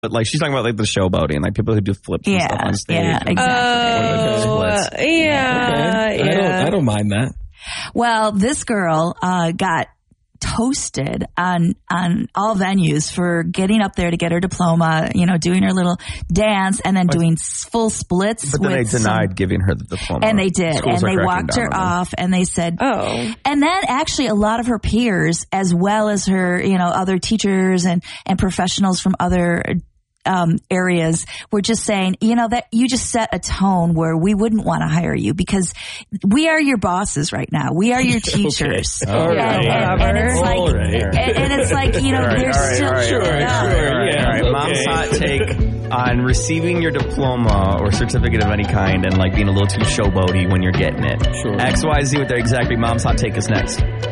But like she's talking about like the showboating, like people who do flips and stuff on stage. Yeah, exactly. I don't mind that. Well, this girl got toasted on all venues for getting up there to get her diploma, doing her little dance and then doing full splits. But then they denied giving her the diploma. And they did. Schools and they walked her off and they said, oh. And then actually a lot of her peers, as well as her, other teachers and professionals from other areas were just saying, that you just set a tone where we wouldn't want to hire you because we are your bosses right now. We are your teachers. Okay. All right. And it's like, and it's like, they're still All right. Mom's hot take on receiving your diploma or certificate of any kind and like being a little too showboaty when you're getting it. Sure. XYZ with their exactly Mom's hot take is next.